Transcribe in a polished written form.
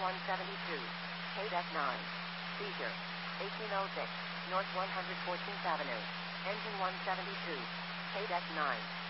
172. KDEC 9. Seizure. 1806. North 114th Avenue. Engine 172. KDEC 9.